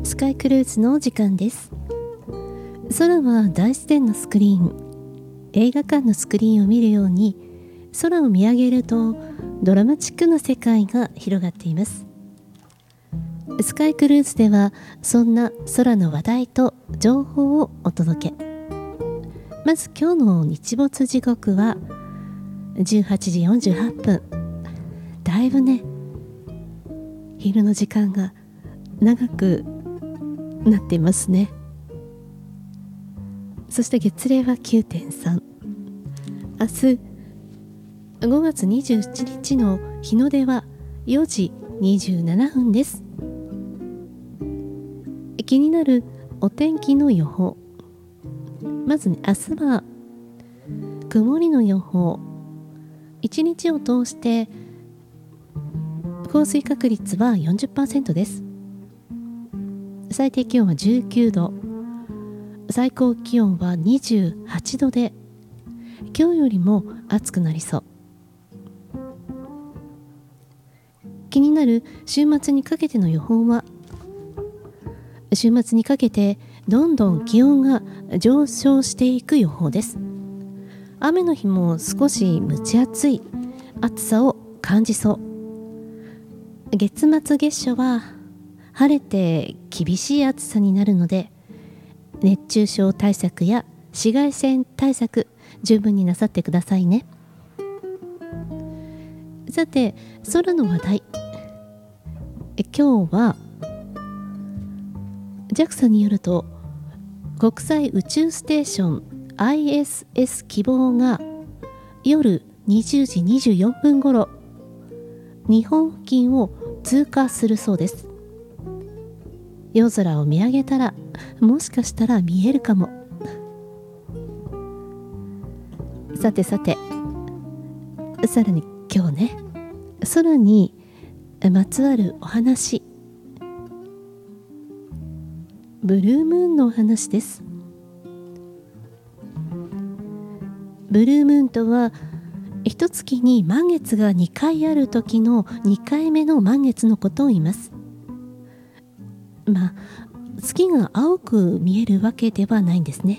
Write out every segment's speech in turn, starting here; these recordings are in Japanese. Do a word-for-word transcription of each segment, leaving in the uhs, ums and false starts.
スカイクルーズの時間です。空は大自然のスクリーン、映画館のスクリーンを見るように、空を見上げるとドラマチックな世界が広がっています。スカイクルーズではそんな空の話題と情報をお届け。まず今日の日没時刻はじゅうはちじよんじゅうはっぷん。だいぶね、昼の時間が長くなっていますね。そして月齢は きゅうてんさん。 明日ごがつにじゅうしちにちの日の出はよじにじゅうななふんです。気になるお天気の予報。まずね、明日は曇りの予報。一日を通して降水確率は よんじゅっパーセント です。最低気温はじゅうきゅうど、最高気温はにじゅうはちどで、今日よりも暑くなりそう。気になる週末にかけての予報は、週末にかけてどんどん気温が上昇していく予報です。雨の日も少し蒸し暑い暑さを感じそう。月末月初は晴れて厳しい暑さになるので、熱中症対策や紫外線対策十分になさってくださいね。さて、空の話題。今日は ジャクサ によると、国際宇宙ステーション アイエスエス 希望が夜にじゅうじにじゅうよんぷん頃、日本付近を通過するそうです。夜空を見上げたら、もしかしたら見えるかも。さてさて、さらに今日ね、空にまつわるお話、ブルームーンのお話です。ブルームーンとは、一月に満月がにかいある時のにかいめの満月のことを言います。まあ、月が青く見えるわけではないんですね。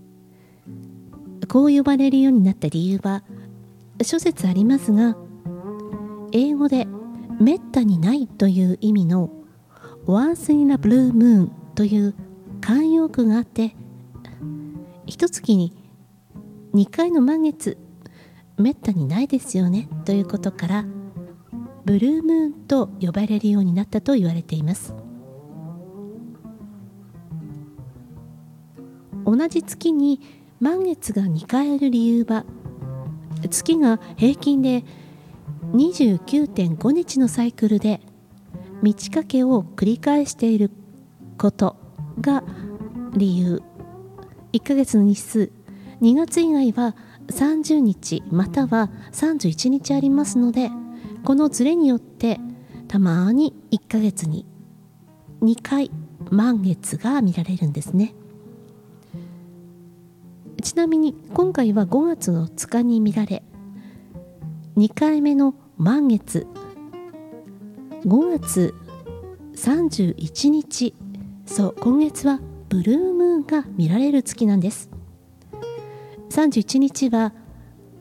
こう呼ばれるようになった理由は諸説ありますが、英語でめったにないという意味の Once in a Blue Moon という慣用句があって、一月ににかいの満月、めったにないですよねということから、ブルームーンと呼ばれるようになったと言われています。同じ月に満月がにかいある理由は、月が平均で にじゅうきゅうてんごにちのサイクルで満ち欠けを繰り返していることが理由。いっかげつの日数、にがつ以外はさんじゅうにちまたはさんじゅういちにちありますので、このズレによってたまにいっかげつににかい満月が見られるんですね。ちなみに今回はごがつのつかに見られ、にかいめの満月、ごがつさんじゅういちにち、そう、今月はブルームーンが見られる月なんです。さんじゅういちにちは